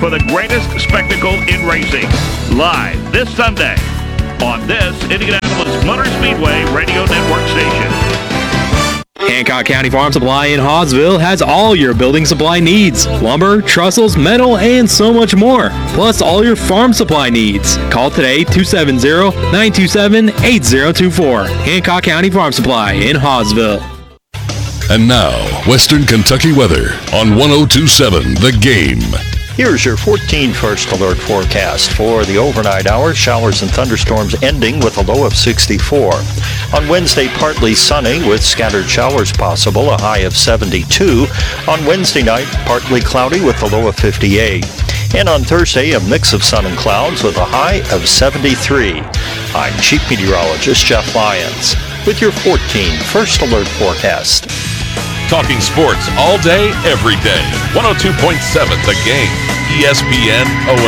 for the greatest spectacle in racing. Live this Sunday on this Indianapolis Motor Speedway Radio Network station. Hancock County Farm Supply in Hawesville has all your building supply needs. Lumber, trestles, metal, and so much more. Plus all your farm supply needs. Call today 270-927-8024. Hancock County Farm Supply in Hawesville. And now, Western Kentucky weather on 102.7 The Game. Here's your 14 first alert forecast for the overnight hours. Showers and thunderstorms ending with a low of 64. On Wednesday, partly sunny with scattered showers possible, a high of 72. On Wednesday night, partly cloudy with a low of 58. And on Thursday, a mix of sun and clouds with a high of 73. I'm Chief Meteorologist Jeff Lyons with your 14 first alert forecast. Talking sports all day, every day. 102.7 The Game, ESPN OM.